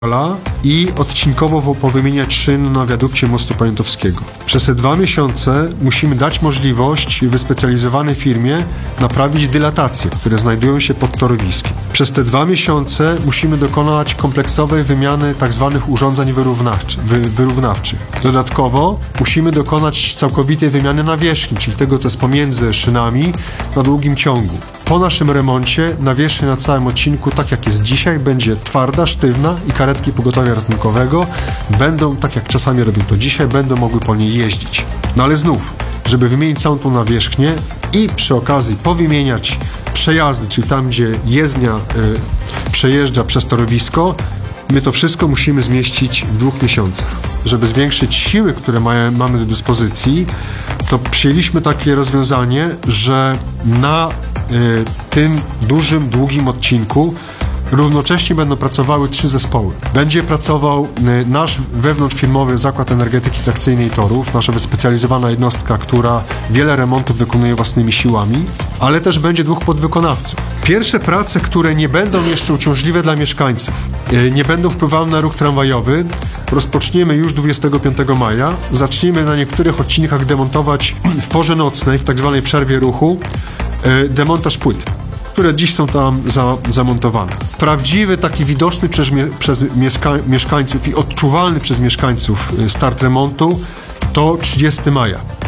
i odcinkowo powymieniać szyn na wiadukcie mostu poniatowskiego. Przez te 2 miesiące musimy dać możliwość wyspecjalizowanej firmie naprawić dylatacje, które znajdują się pod torowiskiem. Przez te 2 miesiące musimy dokonać kompleksowej wymiany tzw. urządzeń wyrównawczych. Dodatkowo musimy dokonać całkowitej wymiany nawierzchni, czyli tego, co jest pomiędzy szynami na długim ciągu. Po naszym remoncie nawierzchnia na całym odcinku, tak jak jest dzisiaj, będzie twarda, sztywna i karetki pogotowia ratunkowego będą, tak jak czasami robią to dzisiaj, będą mogły po niej jeździć. No ale znów, żeby wymienić całą tą nawierzchnię i przy okazji powymieniać przejazdy, czyli tam, gdzie jezdnia przejeżdża przez torowisko, my to wszystko musimy zmieścić w 2 miesiącach. Żeby zwiększyć siły, które mamy do dyspozycji, to przyjęliśmy takie rozwiązanie, że na tym dużym, długim odcinku równocześnie będą pracowały 3 zespoły. Będzie pracował nasz wewnątrzfirmowy Zakład Energetyki Trakcyjnej Torów, nasza wyspecjalizowana jednostka, która wiele remontów wykonuje własnymi siłami, ale też będzie 2 podwykonawców. Pierwsze prace, które nie będą jeszcze uciążliwe dla mieszkańców, nie będą wpływały na ruch tramwajowy, rozpoczniemy już 25 maja. Zaczniemy na niektórych odcinkach demontować w porze nocnej, w tak zwanej przerwie ruchu, demontaż płyt, które dziś są tam zamontowane. Prawdziwy, taki widoczny przez mieszkańców i odczuwalny przez mieszkańców start remontu to 30 maja.